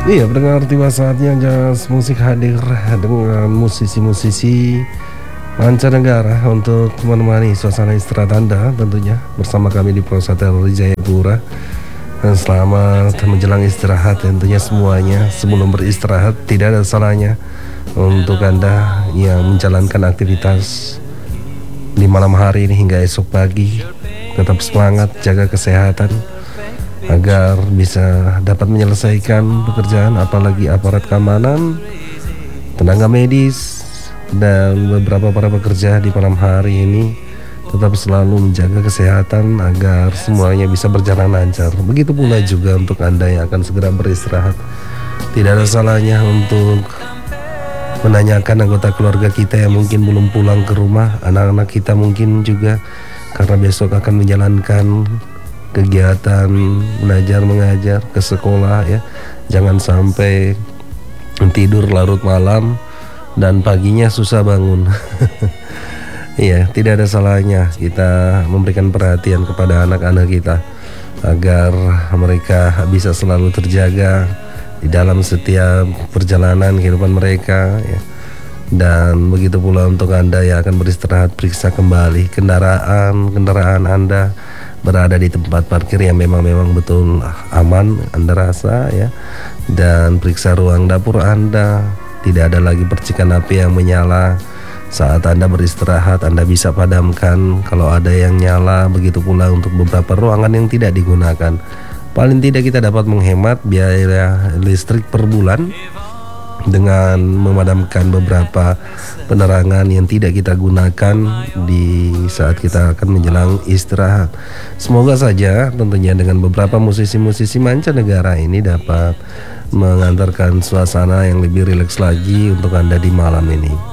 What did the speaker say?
Iya, pendengar, tiba saatnya Jas Musik hadir dengan musisi-musisi mancanegara untuk menemani suasana istirahat Anda tentunya bersama kami di Prosatel Jayapura. Dan selamat menjelang istirahat tentunya semuanya. Sebelum beristirahat tidak ada salahnya untuk Anda yang menjalankan aktivitas di malam hari ini hingga esok pagi. Tetap semangat, jaga kesehatan agar bisa dapat menyelesaikan pekerjaan, apalagi aparat keamanan, tenaga medis, dan beberapa para pekerja di malam hari ini tetap selalu menjaga kesehatan agar semuanya bisa berjalan lancar. Begitu pula juga untuk Anda yang akan segera beristirahat. Tidak ada salahnya untuk menanyakan anggota keluarga kita yang mungkin belum pulang ke rumah, anak-anak kita mungkin juga karena besok akan menjalankan kegiatan belajar mengajar ke sekolah ya. Jangan sampai tidur larut malam dan paginya susah bangun. Iya, tidak ada salahnya kita memberikan perhatian kepada anak-anak kita agar mereka bisa selalu terjaga di dalam setiap perjalanan kehidupan mereka ya. Dan begitu pula untuk Anda yang akan beristirahat, periksa kembali kendaraan Anda berada di tempat parkir yang memang betul aman Anda rasa ya. Dan periksa ruang dapur Anda, tidak ada lagi percikan api yang menyala. Saat Anda beristirahat, Anda bisa padamkan kalau ada yang nyala. Begitu pula untuk beberapa ruangan yang tidak digunakan. Paling tidak kita dapat menghemat biaya listrik per bulan dengan memadamkan beberapa penerangan yang tidak kita gunakan di saat kita akan menjelang istirahat. Semoga saja tentunya dengan beberapa musisi-musisi mancanegara ini dapat mengantarkan suasana yang lebih rileks lagi untuk Anda di malam ini.